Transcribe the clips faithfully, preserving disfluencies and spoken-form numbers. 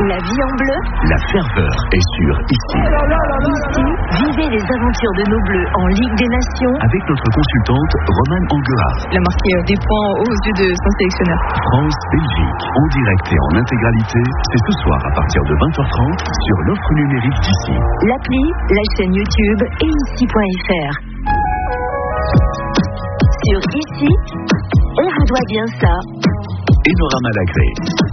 La vie en bleu. La ferveur est sur ici. Ici, vivez les aventures de nos bleus en Ligue des Nations. Avec notre consultante Romane Anguard. Il a marqué des points aux yeux de son sélectionneur. France-Belgique, en direct et en intégralité, c'est ce soir à partir de vingt heures trente sur l'offre numérique d'ici. L'appli, la chaîne YouTube et ici point f r. Sur Ici, on vous doit bien ça. Enora Malagré.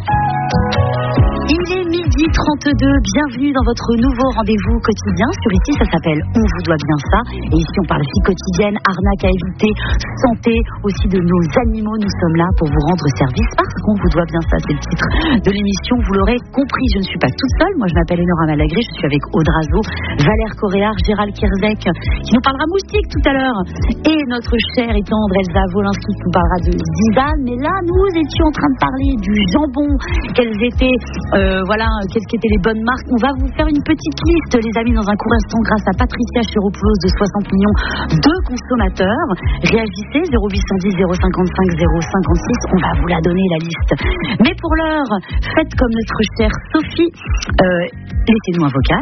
Il est midi trente-deux, bienvenue dans votre nouveau rendez-vous quotidien. Sur Ici, ça s'appelle On vous doit bien ça. Et ici, on parle vie quotidienne, arnaque à éviter, santé, aussi de nos animaux. Nous sommes là pour vous rendre service parce qu'on vous doit bien ça. C'est le titre de l'émission. Vous l'aurez compris, je ne suis pas toute seule. Moi, je m'appelle Enora Malagré. Je suis avec Aude Razo, Valère Coréard, Gérald Kierzek, qui nous parlera moustique tout à l'heure. Et notre chère et tendre Elsa Wolinski qui nous parlera de Zidane. Mais là, nous étions en train de parler du jambon. Quelles étaient... Euh, voilà, qu'est-ce qu'étaient les bonnes marques. On va vous faire une petite liste, les amis, dans un court instant, grâce à Patricia Chéropoulos de soixante millions de consommateurs. Réagissez, zéro huit cent dix zéro cinquante-cinq zéro cinquante-six, on va vous la donner, la liste. Mais pour l'heure, faites comme notre chère Sophie, euh, laissez-nous un vocal.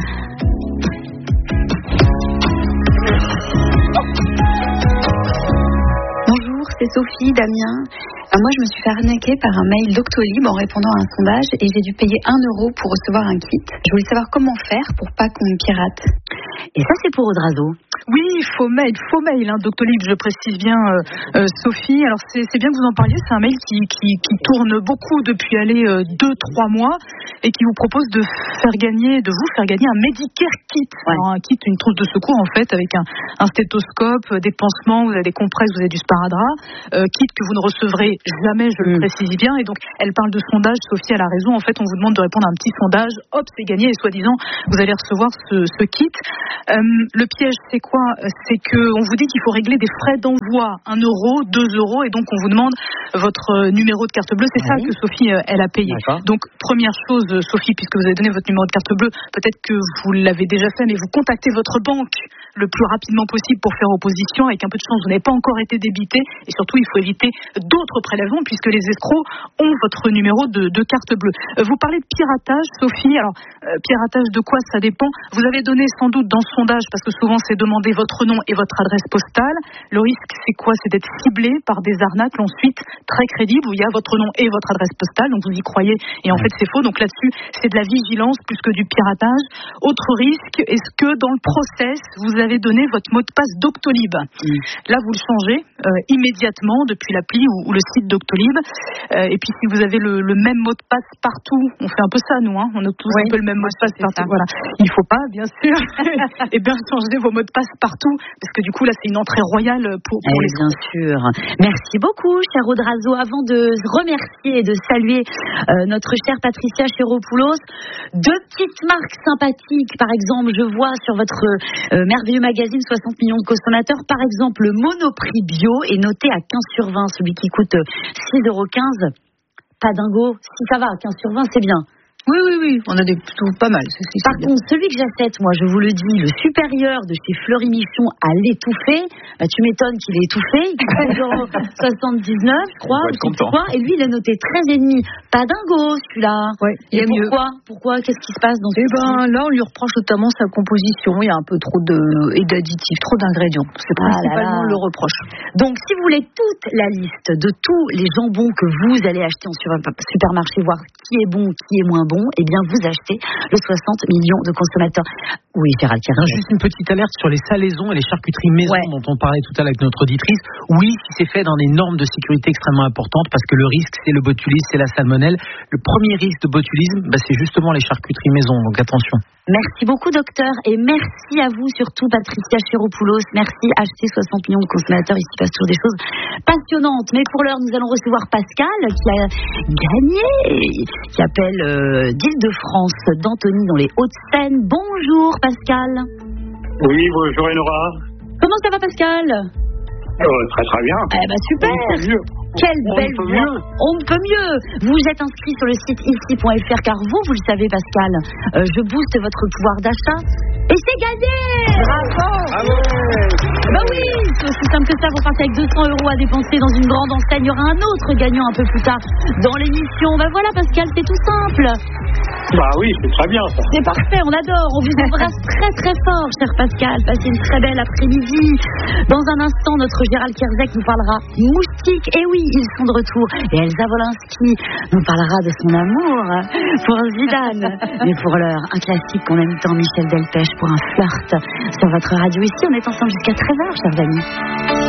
Bonjour, c'est Sophie, Damien. Moi, je me suis fait arnaquer par un mail Doctolib en répondant à un sondage et j'ai dû payer un euro pour recevoir un kit. Je voulais savoir comment faire pour pas qu'on me pirate. Et ça, c'est pour Aude Razo. Oui, faux mail, faux mail, hein, Doctolib, je précise bien, euh, euh, Sophie. Alors, c'est, c'est bien que vous en parliez. C'est un mail qui, qui, qui tourne beaucoup depuis aller euh, deux, trois mois et qui vous propose de faire gagner, de vous faire gagner un Medicare kit. Ouais. Alors, un kit, une trousse de secours, en fait, avec un, un stéthoscope, des pansements, vous avez des compresses, vous avez du sparadrap, euh, kit que vous ne recevrez jamais, je le mmh. précise bien. Et donc, elle parle de sondage. Sophie, elle a raison. En fait, on vous demande de répondre à un petit sondage. Hop, c'est gagné. Et soi-disant, vous allez recevoir ce, ce kit. Euh, le piège, c'est quoi? C'est qu'on vous dit qu'il faut régler des frais d'envoi, un euro, deux euros. Et donc, on vous demande votre numéro de carte bleue. C'est oui. ça que Sophie, elle a payé. D'accord. Donc, première chose, Sophie, puisque vous avez donné votre numéro de carte bleue, peut-être que vous l'avez déjà fait, mais vous contactez votre banque le plus rapidement possible pour faire opposition. Avec un peu de chance, vous n'avez pas encore été débité. Et surtout, il faut éviter d'autres prélèvements puisque les escrocs ont votre numéro de, de carte bleue. Euh, vous parlez de piratage, Sophie. Alors, euh, piratage de quoi? Ça dépend. Vous avez donné sans doute dans ce sondage, parce que souvent c'est demander votre nom et votre adresse postale. Le risque, c'est quoi? C'est d'être ciblé par des arnaques ensuite très crédibles où il y a votre nom et votre adresse postale. Donc vous y croyez et en fait c'est faux. Donc là-dessus, c'est de la vigilance plus que du piratage. Autre risque, est-ce que dans le process, vous avez donné votre mot de passe Doctolib? mmh. Là, vous le changez euh, immédiatement depuis l'appli ou, ou le site Doctolib. Euh, et puis si vous avez le, le même mot de passe partout, on fait un peu ça nous, hein, on a tous oui, un peu le même mot de passe partout. Voilà. Il ne faut pas, bien sûr, et bien changer vos mots de passe partout, parce que du coup là c'est une entrée royale pour, pour eh les. Bien sûr. Merci beaucoup, cher Aude Razo. Avant de remercier et de saluer euh, notre chère Patricia Chéropoulos, deux petites marques sympathiques. Par exemple, je vois sur votre euh, merveilleux magazine soixante millions de consommateurs, par exemple, le Monoprix Bio est noté à quinze sur vingt, celui qui coûte six euros quinze. Pas dingo, si ça va, quinze sur vingt, c'est bien. Oui, oui, oui, on a des plutôt pas mal. C'est, c'est Par contre, celui que j'achète, moi, je vous le dis, le supérieur de chez Fleury Michon à l'étouffé, bah, tu m'étonnes qu'il est étouffé, il coûte six euros soixante-dix-neuf, je crois, je sais quoi, et lui, il est noté treize virgule cinq. Pas dingo, celui-là. Ouais, il y a mieux. Pourquoi, pourquoi, qu'est-ce qui se passe dans ce Eh ben, là, on lui reproche notamment sa composition, il y a un peu trop de, et d'additifs, trop d'ingrédients. C'est principalement ah là là. le reproche. Donc, si vous voulez toute la liste de tous les jambons que vous allez acheter en supermarché, voir qui est bon, qui est moins bon, eh bien vous achetez le soixante millions de consommateurs. Oui, Gérald Kierzek. Juste une petite alerte sur les salaisons et les charcuteries maison ouais. dont on parlait tout à l'heure avec notre auditrice. Oui, si c'est fait dans des normes de sécurité extrêmement importantes, parce que le risque, c'est le botulisme, c'est la salmonelle. Le premier risque de botulisme, bah, c'est justement les charcuteries maison, donc attention. Merci beaucoup, docteur, et merci à vous surtout, Patricia Chéropoulos. Merci, acheter soixante millions de consommateurs, il se passe toujours des choses passionnantes. Mais pour l'heure, nous allons recevoir Pascal, qui a gagné, qui appelle euh, d'Île-de-France, d'Antony, dans les Hauts-de-Seine. Bonjour, Pascal. Oui, bonjour, Enora. Comment ça va, Pascal? Oh, très très bien. Eh ben super. Quelle on belle voix. Mieux. On ne peut mieux. Vous êtes inscrit sur le site ici point f r car vous, vous le savez, Pascal, euh, je booste votre pouvoir d'achat et c'est gagné. Bravo. Bravo. Bah oui, c'est aussi simple que ça. Vous partez avec deux cents euros à dépenser dans une grande enseigne. Il y aura un autre gagnant un peu plus tard dans l'émission. Bah voilà, Pascal, c'est tout simple. Bah oui, c'est très bien ça. C'est parfait, on adore. On vous embrasse très très fort, cher Pascal. Passez une très belle après-midi. Dans un instant, notre Gérald Kierzek nous parlera moustiques. Et oui, ils sont de retour. Et Elsa Wolinski nous parlera de son amour pour Zidane. Mais pour l'heure, un classique qu'on aime tant, Michel Delpech, pour un flirt sur votre radio. Ici, on est ensemble jusqu'à treize heures, chers amis.